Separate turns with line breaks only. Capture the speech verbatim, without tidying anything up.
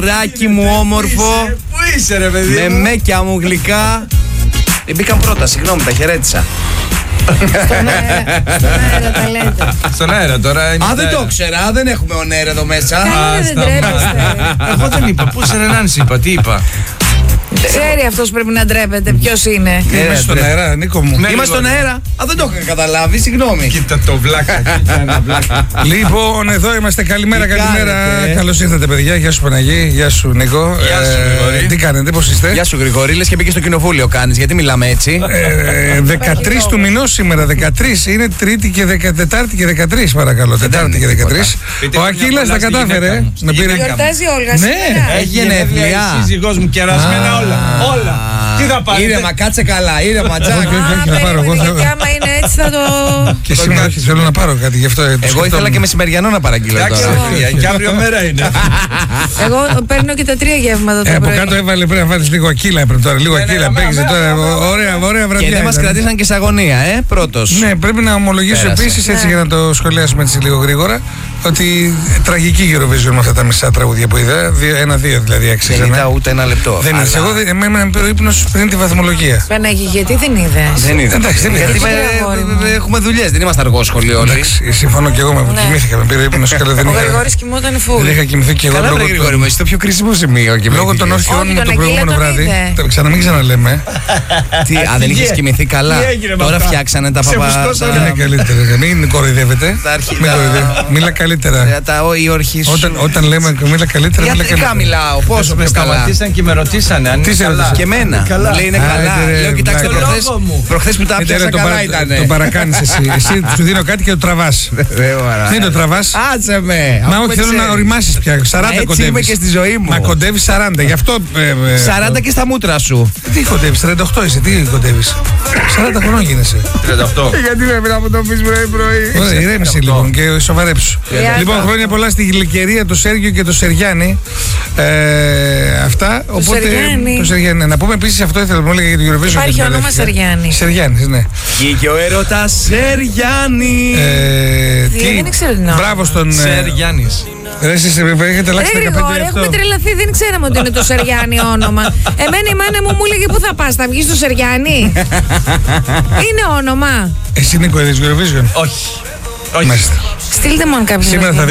Ράκι μου όμορφο.
Πού είσαι ρε παιδί
με
μου?
μέκια μου γλυκά. Ε, μπήκαν πρώτα, συγγνώμη, τα χαιρέτησα.
Στον αέρα, στον αέρα τα λέτε.
Στον αέρα τώρα είναι.
Α, δεν το ξέρα, δεν έχουμε on air εδώ μέσα.
Καλά, δεν τρέπεστε.
Εγώ δεν είπα. Πού σε Ρενάνση είπα, τι είπα?
Ξέρει αυτός πρέπει να ντρέπεται. Ποιος είναι?
Είμαι στον αέρα, Νίκο μου.
Είμαστε στον αέρα. Α, δεν το είχα καταλάβει, συγγνώμη.
Κοίτα το βλάκα. Κοίτα ένα βλάκα.
Λοιπόν, εδώ είμαστε. Καλημέρα,
Τι
καλημέρα.
κάνετε?
Καλώς ήρθατε, παιδιά. Γεια σου, Παναγί. Γεια σου, Νίκο.
Γεια σου, Γρηγόρη.
Τι κάνετε, πώς είστε?
Γεια σου Γρηγόρη, λες και μπήκε στο κοινοβούλιο κάνεις, γιατί μιλάμε έτσι.
Ε, δεκατρείς του μηνός σήμερα, δεκατρείς. Είναι Τρίτη και δεκα- Τετάρτη και δεκατρείς, παρακαλώ. Τετάρτη και δεκατρείς.
Πείτε
Ο
μου
Ακύλας
μια
τα
πολλά στη
κατάφερε.
γυναίκα μου.
Να
Στη
πήρε.
γυναίκα μου.
Γιορτάζει η Όλγα
Ναι.
σήμερα.
Έχει γενέθλια.
Η σύζυγός μου κερασμένα όλα. Όλα. Τι θα πάρετε?
Ήρεμα, κάτσε καλά, ήρεμα, τζακ.
Όχι, όχι, όχι, να πάρω. Εγώ
περίμενε,
θέλω-
και άμα είναι έτσι θα το...
Και σήμερα όχι, θέλω να πάρω κάτι γι' αυτό. ε, το
Εγώ ήθελα
σκεφτόμουν.
και μεσημεριανό να παραγγείλω
Εντάξει,
τώρα.
ρε παιδιά, και αύριο μέρα είναι.
Εγώ παίρνω και τα τρία γεύματα
Ε,
το
από
πρωί.
κάτω έβαλε, πρέπει να βάλεις λίγο Ακύλα έπρεπε τώρα. Λίγο
Ναι, ναι,
Ακύλα
μπράβο,
παίξε
μπράβο,
τώρα.
μπράβο.
Ωραία, ωραία βραδιά.
Και δεν μας
ήταν.
κρατήσαν και σε αγωνία, ε, πρώτος.
Ναι, πρέπει να ομολογήσω
Πέρασε.
επίσης έτσι
Ναι.
για να το σχολιάσουμε έτσι λίγο γρήγορα ότι τραγική Eurovision με αυτά τα μισά τραγούδια που είδα. Δύο- Ένα-δύο δηλαδή
Δεν
αξίζανε.
είδα ούτε ένα λεπτό.
Δεν
αλλά
είδες. Εγώ δεν- εμένα με πήρε ο ύπνος πριν τη βαθμολογία.
Παναγί, γιατί δεν είδες?
Δεν είδα.
Εντάξει, δεν είδα.
Γιατί
Γιατί
με-
αγόρι μου.
με- έχουμε δουλειές, δεν είμαστε αργό σχολείο όλοι.
Εντάξει, συμφωνώ και εγώ με που
Ναι.
κοιμήθηκα. Με πήρε ο ύπνος και δεν
Ο
είχα.
Γρηγόρης κοιμόταν
Δεν
φουλ.
είχα κοιμηθεί και εγώ
Καλά, βρε
λόγω
Γρηγόρη
των-
μου, είσαι στο πιο κρίσιμο σημείο. και
λόγω των
βρεθήκες.
όρχιών
Όχι,
μου
τον
το
Αγγίλα
προηγούμενο
τον
βράδυ.
είδε.
Τα ξαναμή ξαναλέμε.
Τι, α, δεν είχες κοιμηθεί καλά.
Τι έγινε με
Τώρα
αυτά?
φτιάξανε τα
Σε
παπά.
φουσκώσανε.
Είναι καλύτερα. Μην κοροϊδεύετε.
Τα αρχή-
Μην
τα-
κοροϊδεύετε. Μίλα καλύτερα.
Ε, Τα οι όρχοι σου.
Όταν, όταν λέμε μίλα καλύτερα, μίλα
Ιατρικά
καλύτερα.
μιλάω, πόσο
Με
πες καλά.
σταματήσαν και με ρωτήσανε αν
Τι
είναι
σε
καλά.
ρωτήσανε?
Και εμένα.
Καλά.
Μου λέει είναι
Α,
καλά.
άντε, ρε,
Λέω κοιτάξτε
βλάκα.
προχθές,
Το λόγο μου.
προχθές που τα
Μην
πιάσα
το
καλά
παρα-
ήτανε.
Το παρακάνεις εσύ. Εσύ σου δίνω κάτι και το τραβάς.
Ρε, ωραία.
Μην το τραβάς.
Άτσε με.
Μα
αφού
όχι,
με
θέλω να
ξέρεις.
οριμάσεις πια. σαράντα
έτσι
κοντεύεις.
είμαι και στη ζωή μου.
Μα κοντεύεις σαράντα. Γι' αυτό. ε, ε,
σαράντα και στα μούτρα σου.
Τι κοντεύεις, τριάντα οκτώ είσαι, τι κοντεύεις. σαράντα χρονών γίνεσαι.
τριάντα οκτώ.
Γιατί πρέπει να μου το πεις πρωί-πρωί.
Ωραία, ηρέμησε λοιπόν και σοβαρέψου.
τριάντα.
Λοιπόν, χρόνια πολλά στη γλυκερία, το Σέργιο και το Σεριάννη. Ε, αυτά. Οπότε.
Σεριάννη.
Το Σεριάννη. Να πούμε επίσης αυτό ήθελα να μου έλεγε για την Eurovision.
Υπάρχει
και την
όνομα
μπερδεύτηκα.
Σεριάννη.
Σεριάννης, ναι.
Βγήκε ο έρωτας Σεριάννη.
Ε,
δεν ήξερα την όνομα.
Μπράβο στον. ε,
Σερ Γιάννης.
Ρε, εσείς ε, έχετε
Ρε
αλλάξει δεκαπέντε
Γρηγόρη,
γι' αυτό.
έχουμε τρελαθεί, δεν ξέραμε ότι είναι το Σεριάννη όνομα. Εμένα η μάνα μου μου έλεγε πού θα πας, θα βγεις στο Σεριάννη. Είναι όνομα.
Εσύ Νίκο, είδες Eurovision.
Όχι. Όχι.
Μάλιστα.
Στείλτε μου αν κάποιος
Σήμερα
δεν
θα